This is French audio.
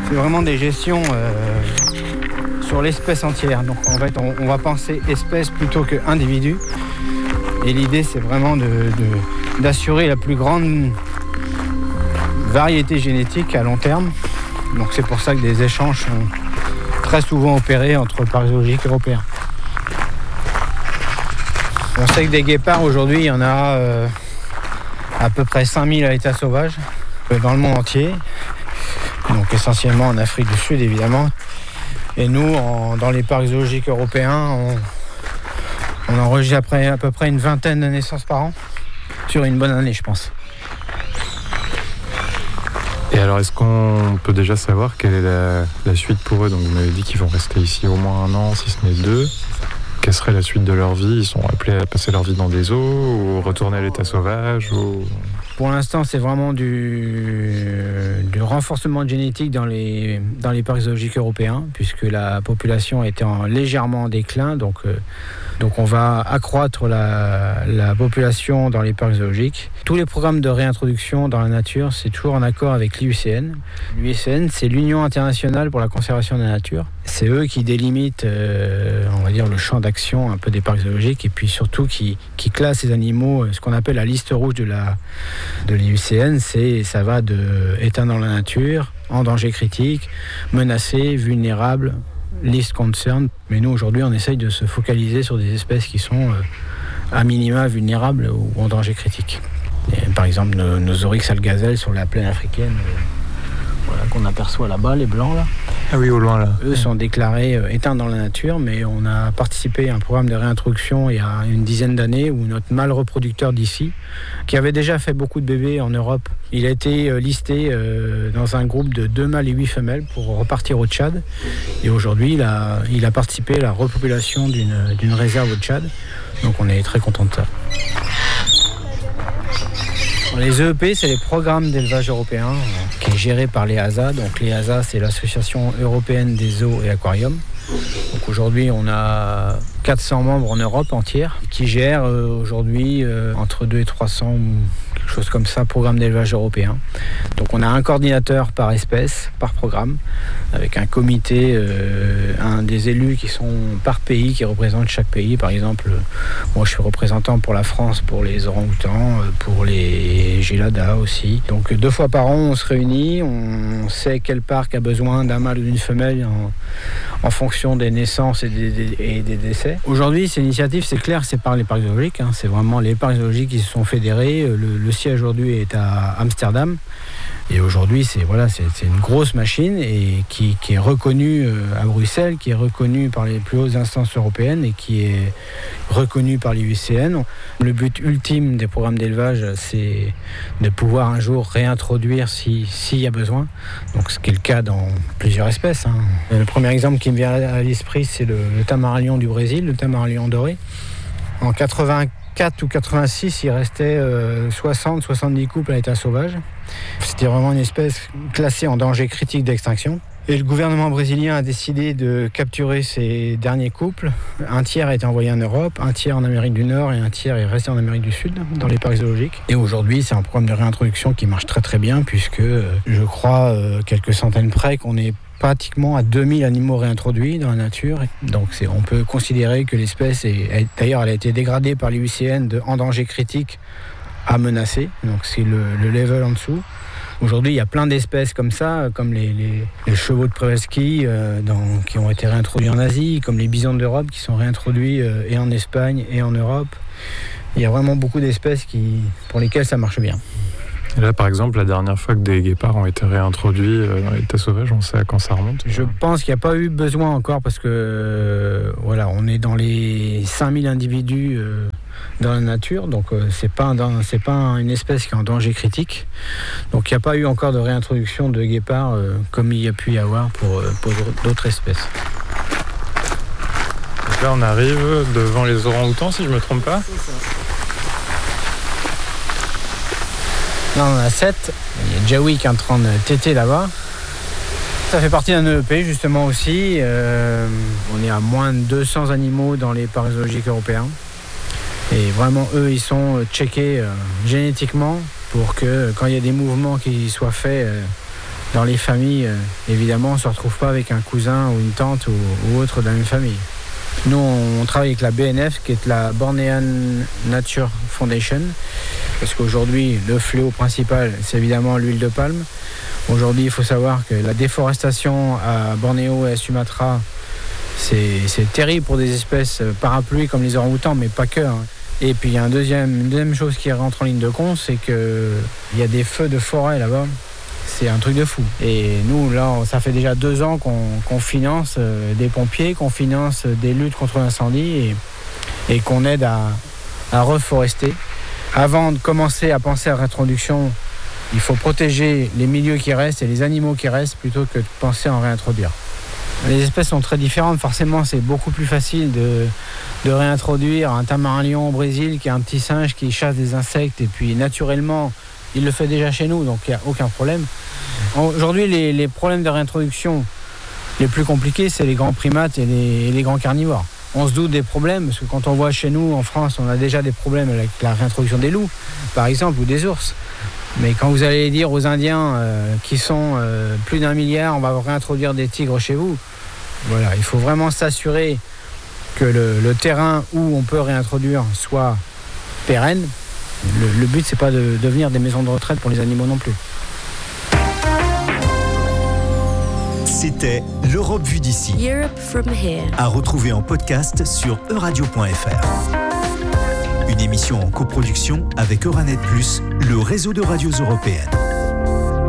C'est vraiment des gestions sur l'espèce entière. Donc en fait, on va penser espèce plutôt qu'individu. Et l'idée, c'est vraiment d'assurer la plus grande variété génétique à long terme. Donc c'est pour ça que des échanges sont très souvent opérés entre parcs zoologiques européens. On sait que des guépards, aujourd'hui, il y en a à peu près 5000 à l'état sauvage dans le monde entier. Donc essentiellement en Afrique du Sud, évidemment. Et nous, dans les parcs zoologiques européens, on enregistre à peu près une vingtaine de naissances par an, sur une bonne année, je pense. Et alors, est-ce qu'on peut déjà savoir quelle est la suite pour eux? Donc, vous m'avez dit qu'ils vont rester ici au moins 1 an, si ce n'est 2. Quelle serait la suite de leur vie? Ils sont appelés à passer leur vie dans des zoos ou retourner à l'état sauvage ou... Pour l'instant, c'est vraiment du renforcement génétique dans les parcs zoologiques européens, puisque la population était légèrement en déclin. Donc on va accroître la population dans les parcs zoologiques. Tous les programmes de réintroduction dans la nature, c'est toujours en accord avec l'IUCN. L'IUCN, c'est l'Union internationale pour la conservation de la nature. C'est eux qui délimitent, on va dire, le champ d'action un peu des parcs zoologiques, et puis surtout qui classent ces animaux, ce qu'on appelle la liste rouge de l'IUCN. Ça va de éteint dans la nature, en danger critique, menacé, vulnérable, list concern. Mais nous, aujourd'hui, on essaye de se focaliser sur des espèces qui sont à minima vulnérables ou en danger critique. Et, par exemple, nos oryx algazelles sur la plaine africaine, qu'on aperçoit là-bas, les blancs là. Ah oui, au loin là. Eux sont déclarés éteints dans la nature, mais on a participé à un programme de réintroduction il y a une dizaine d'années où notre mâle reproducteur d'ici, qui avait déjà fait beaucoup de bébés en Europe, il a été listé dans un groupe de 2 mâles et 8 femelles pour repartir au Tchad. Et aujourd'hui, il a participé à la repopulation d'une réserve au Tchad. Donc on est très contents de ça. Les EEP, c'est les programmes d'élevage européens qui est géré par l'EASA. Donc l'EASA, c'est l'Association européenne des zoos et aquariums. Donc aujourd'hui, on a 400 membres en Europe entière qui gèrent aujourd'hui entre 200 et 300 ou quelque chose comme ça, programmes d'élevage européens. Donc on a un coordinateur par espèce, par programme, avec un comité, des élus qui sont par pays, qui représentent chaque pays. Par exemple, moi je suis représentant pour la France, pour les orang-outans, pour les géladas aussi. Donc 2 fois par an, on se réunit, on sait quel parc a besoin d'un mâle ou d'une femelle en fonction des naissances et des décès. Aujourd'hui, cette initiative, c'est clair, c'est par les parcs zoologiques. C'est vraiment les parcs zoologiques qui se sont fédérés. Le siège aujourd'hui est à Amsterdam. Et aujourd'hui, c'est une grosse machine et qui est reconnue à Bruxelles, qui est reconnue par les plus hautes instances européennes et qui est reconnue par l'IUCN. Le but ultime des programmes d'élevage, c'est de pouvoir un jour réintroduire s'il y a besoin. Donc, ce qui est le cas dans plusieurs espèces. Le premier exemple qui me vient à l'esprit, c'est le tamaralion du Brésil, le tamaralion doré. En 84 ou 86, il restait 60-70 couples à l'état sauvage. C'était vraiment une espèce classée en danger critique d'extinction. Et le gouvernement brésilien a décidé de capturer ces derniers couples. Un tiers a été envoyé en Europe, un tiers en Amérique du Nord et un tiers est resté en Amérique du Sud, dans les parcs zoologiques. Et aujourd'hui, c'est un programme de réintroduction qui marche très très bien, puisque je crois, quelques centaines près, qu'on est pratiquement à 2000 animaux réintroduits dans la nature. Donc on peut considérer que l'espèce d'ailleurs elle a été dégradée par l'IUCN de en danger critique à menacé. Donc c'est le level en dessous. Aujourd'hui, il y a plein d'espèces comme ça, comme les chevaux de Przewalski qui ont été réintroduits en Asie, comme les bisons d'Europe qui sont réintroduits et en Espagne et en Europe. Il y a vraiment beaucoup d'espèces pour lesquelles ça marche bien. Et là, par exemple, la dernière fois que des guépards ont été réintroduits dans l'état sauvage, on sait à quand ça remonte? Je pense qu'il n'y a pas eu besoin encore parce que on est dans les 5000 individus dans la nature, donc c'est pas une espèce qui est en danger critique. Donc il n'y a pas eu encore de réintroduction de guépards comme il y a pu y avoir pour d'autres espèces. Donc là, on arrive devant les orang-outans, si je ne me trompe pas. C'est ça. Là, on en a 7. Il y a Jawi qui est en train de téter là-bas. Ça fait partie d'un EEP justement aussi. On est à moins de 200 animaux dans les parcs zoologiques européens. Et vraiment, eux, ils sont checkés génétiquement pour que quand il y a des mouvements qui soient faits dans les familles, évidemment, on ne se retrouve pas avec un cousin ou une tante ou autre de la même famille. Nous, on travaille avec la BNF, qui est la Bornean Nature Foundation, parce qu'aujourd'hui, le fléau principal, c'est évidemment l'huile de palme. Aujourd'hui, il faut savoir que la déforestation à Bornéo et à Sumatra, c'est terrible pour des espèces parapluies comme les orang-outans, mais pas que. Et puis il y a une deuxième chose qui rentre en ligne de compte, c'est qu'il y a des feux de forêt là-bas. C'est un truc de fou. Et nous, là, ça fait déjà 2 ans qu'on finance des pompiers, qu'on finance des luttes contre l'incendie et qu'on aide à reforester. Avant de commencer à penser à la réintroduction, il faut protéger les milieux qui restent et les animaux qui restent plutôt que de penser à en réintroduire. Les espèces sont très différentes. Forcément, c'est beaucoup plus facile de réintroduire un tamarin lion au Brésil qui est un petit singe qui chasse des insectes et puis naturellement, il le fait déjà chez nous, donc il n'y a aucun problème. Aujourd'hui, les problèmes de réintroduction les plus compliqués, c'est les grands primates et les grands carnivores. On se doute des problèmes, parce que quand on voit chez nous, en France, on a déjà des problèmes avec la réintroduction des loups, par exemple, ou des ours. Mais quand vous allez dire aux Indiens qui sont plus d'1 milliard, on va réintroduire des tigres chez vous, voilà, il faut vraiment s'assurer que le terrain où on peut réintroduire soit pérenne. Le but, c'est pas de devenir des maisons de retraite pour les animaux non plus. C'était l'Europe vue d'ici. Europe from here. À retrouver en podcast sur euradio.fr. Une émission en coproduction avec Euranet+, le réseau de radios européennes.